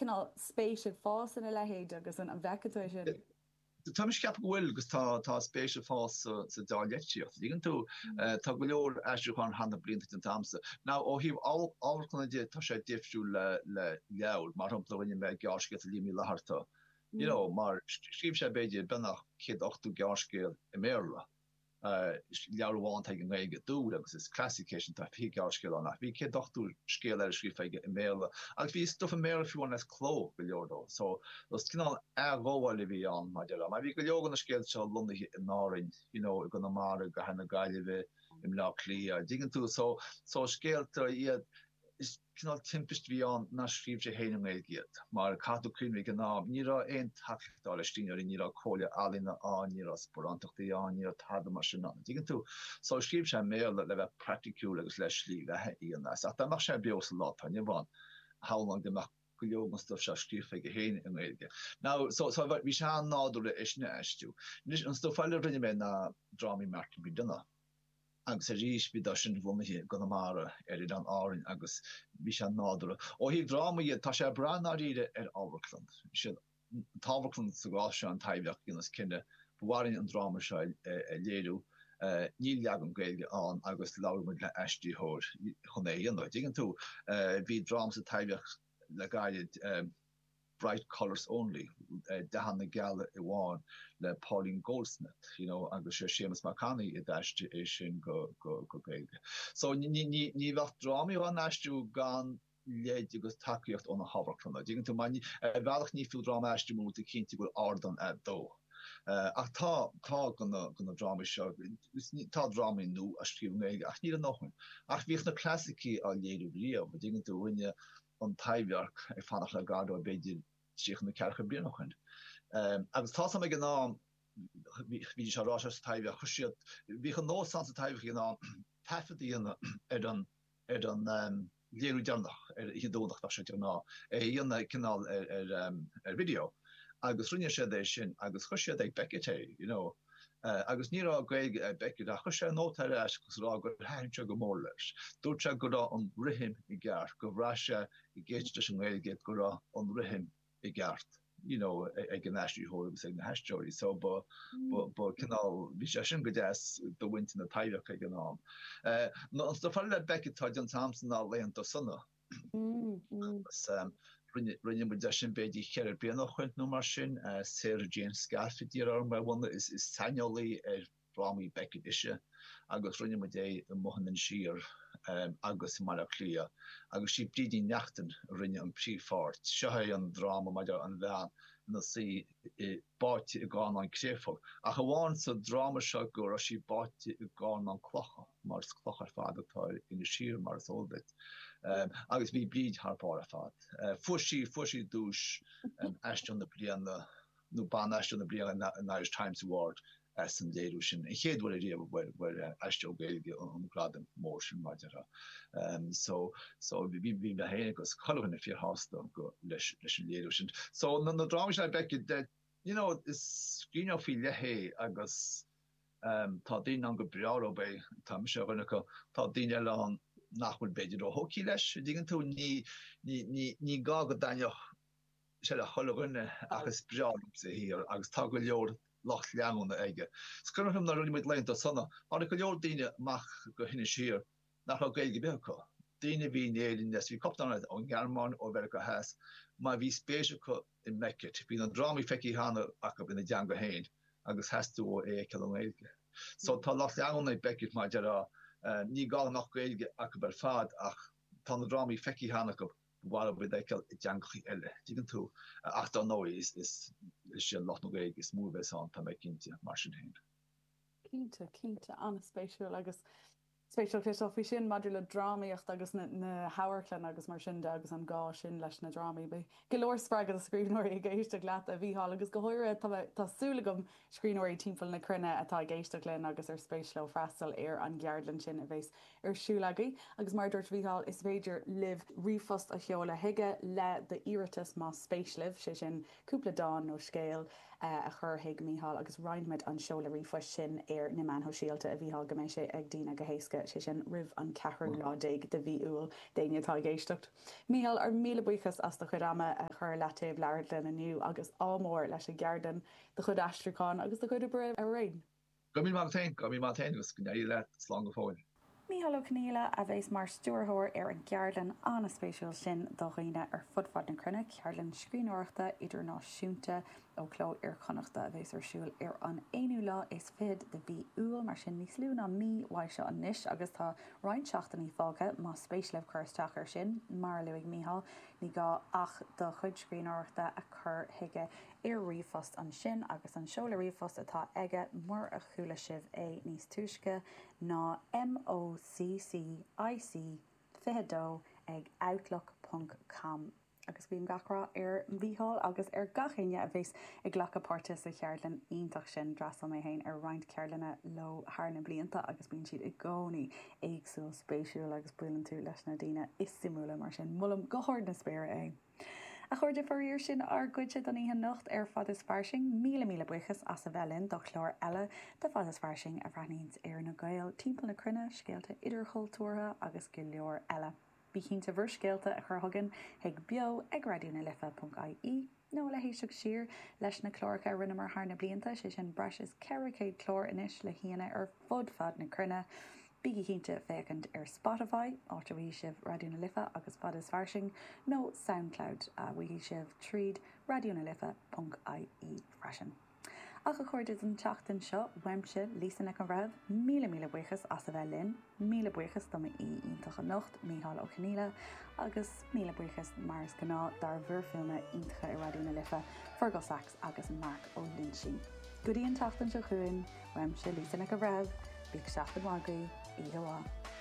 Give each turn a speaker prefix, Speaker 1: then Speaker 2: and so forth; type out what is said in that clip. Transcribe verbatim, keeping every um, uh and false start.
Speaker 1: canál spéisiad fás in a lehéid agus an bhecatá sin.
Speaker 2: De tuis ceap bhfuil agus tá tá spéisial fás sa dáletíocht. Dígann tú tá go leor eisiúáin hanna blinta an tamsa. Ná ó híh áhachanna dé tá sé difriú le le leabhar mar an ploine me gearcé a límí leharta. You know, mar scríb sé beidir benach chéad ochtú gearcéil i méla. leabháin ag an réige dú agus is classification tá fi gearcéil annach. Bhí cé dochtú scéal ar scríb ige i méla. Agus bhí stuff in méla fiúin as cló go leordó. So los cinál aghóáil bhí an mar deile. Mar bhí go leogan na scéal se Lunda in nárin, you know, go na mar go hena gaiileh im lá clí a digan tú so so scéaltar iad is cinál timpist bhí an na scríb sé héanam éigiad. Mar catú crín gan ná ní ra ein tachtá le stíar ní ra cóile alína á ní ra sporantachtaí á ní tad mar sin an. Digan tú so scríb sé méil le bheith practicú agus leis slí bheit íon nas. A mar sé be lá tan bhán how long deach go leogan stuff se scrífa go héin in éige. Now so so bhí se náú le isne eistú. Nis an stofáile rinne mé na drámí Martin bí duna. agus a rís bí sin bhmihé go mara ar an árin agus bhí se nádra. ó hí drama iad tá sé bra áíre ar Ábhachtland. sé Tábhachtland saá se an taimhheach gnas cinenne bhhain an drama se léú níl leag an gaige an agus lámuid le eistíthir chun é dhéana. Digan tú bhí drama sa taimhheach le gaiid bright colors only uh, dahan na gala iwan le Pauline Goldsmith, you know, agus sé Seamus McCanny i daiste é sin go go go gaige. So ní ní ní bheith drama an eistú gan léid agus takeíocht ón Ábhachtland. Digan tú mai bhealach ní fiú drama eistú mú a cinnti go ardan a dó. Uh, ach tá tá gona gona drama seo tá drama nó a scríb gaige ach ní an nachin. Ach bhíoch na classicí a léadú riamh, digan tú rinne an taimhheach ag fannach le gardó a beidir sich na kerche bí noch hun. Agus tá me gen ná ví se rá taimh chuisiad hí an nó san taimh gen ná tefadíana ar an ar an léú deannach ar hidónach se ná íonna canál ar video. agus rinne sé éis sin agus chuisiad ag beketé, you know. Uh, agus ní á gaig beid a chu sé nótar eis gus rá gur haintse go mór leis. Dúirte go rá an rihim i gceart, go bhráise i ggéiste an ghilgéad go rá an rihim i gceart. You know, ag an eistú hógus ag na heistóí, so ba canál bhí sé sin go déas do bhaint na taimhheach ag an ám. nó an sto le beid tá an Thompson ná leon do sanna. Rinne mu de sin beidir cheir bíanana chuint nó mar sin Sarah Jane Scarfidí ar me bhna is is tainolí ar rámí beid ise agus rinne mu é an mohan an sir agus mar clia agus si brídí neachtan rinne an prífát. Se an drama maidir an bhean na si báiti i gáin an créfol. A goháin sa drama se gur a si báiti i gáin an clocha mar clochar fádatá ina sir mar sóbit. agus bhí bríd harpá a fad. Fuí fuí dúis eistún na blianana nó ban eistún na blianana an Irish Times Award as an déú sin. I chéad bhfuil riamh bhfuil eistú gaige an gradam mór sin maidera. So so bhí bhí le héana agus chohanna fí hásta go leis leis an léú sin. So na na drama se beid de, you know, is scríneá fi lehé agus tá daine an go brearó bei tá se rinne go tá daine le an nachfuil beidir ó hocí leis. Digan tú ní ní ní gá go daine se le chohanne agus brearm sa hir agus tá go leor lach leanúna aige. Scrunm na runni mit leint a sanna, an go leor daine mach go hinne sir nach gaige beá. Daine hí nélinn nes hí koptan an German ó ver go heas, ma hí spéise go in Meket. Bhí an drama feki hanna a go in deanga héin agus heú ó é kiloméige. So tá lach leanúna bekit ma dera ní gal nach gaige a ber fad ach tá na drama feki hanna go war be dekel jankchi elle. Digan tú ach dan no is is is lot nog is moe an ta me kindje mar heen.
Speaker 1: Kinte kinte an spéisiú agus spéisial fi fi sin madri le dramaíocht agus na, na hawerlen agus mar sin agus an gá sin leis na drama be. Geoor spragad a screenir i géiste leat a bhíá agus gohoire tásúlagum screenir timppel na crunne atá géiste len agus ar spéisle freistal ar an geardlan sin a bhééis ar siúlagaí agus mar dúirt bhíáil is féidir liv rifost a cheola hiige le de iritas má spéisliv sé sin cúpla dá nó scéal uh, a chur hiig míhall agus reinmid an seola rifost sin ar na manho síalta a bhíhall goméis sé ag dína go héisce Australia sé sin rih an cethir lá déig de bhí úil dainetá géistecht. Míhall ar míle buchas as do chudama a chur letéh leirlin aniu agus ámór leis a geardan de chud astraán agus do chud a breh a réin.
Speaker 2: Go mí mar tein, go mí mar tein gus go le slán go fáin.
Speaker 1: Míhall Cnéile a bheits mar stúrthóir ar an gearlan an spéisiúil sin do riine ar fudfad na crunne cearlan scríóireachta idirnáisiúnta ó chló ar chonachta a bheits arsúil ar an éú lá is fid de bhí úil mar sin níos lún an mí bhaid seo an níis agus tá roiin seachtaí fága má spéisleh chuirteach ar sin mar luigh Míhall ní gá ach do chud scríóireachta a chur hiige ar riomhfost an sin agus an seola riomhfost atá aige mar a chuúla sibh é níos túisce ná M O C C I C fihedó ag outlook dot com agus bhíon gachrá ar Míhall agus ar gachéine a bhés ag ghlachapáirte sa chearlan ionintach sin drasal mé hain ar roiint cearlanna lo hána blianta agus bíonn siad i gcónaí éagsúil spéisiúil agus buileann tú leis na daine is simúla mar sin mullam go háir na spéire é. A chuir de faríir sin ar goide don ihe nocht ar fad is farsing míle míle buchas as a bhelinn do chlár eile de fad is farsing a bhreaníns ar na gail timp na crunne scéalta idirchoultúra agus go leor eile. Bí cínta bhir scéalta a churthagan ag bio ag radioúna lifa punt I E nó le héiseach siar leis na chlóracha rinne mar thna blianta sé sin breis is ceracéid chlór inis le híana ar fud fad na crunne. Bíigi cínta fécant ar Spotify, áitirhí sibh radioúna lifa agus fad is farsing nó SoundCloud a bhuihí sibh tríd radioúna lifa punt I E freisin. Ach a chuirde an teachtain seo weimse lísanna an raibh míle míle buchas as a bheith linn, míle buchas do í ionintach an nocht Míhall Ó Cnéile agus míle buchas mars gná dar bhirfilme iontacha i radioúna lifa Fergal Sachs agus Mark Ó Lynching. Godaí an teachtain seo chuin, weimse lísanna an raibh, bíag seach an magaí, iad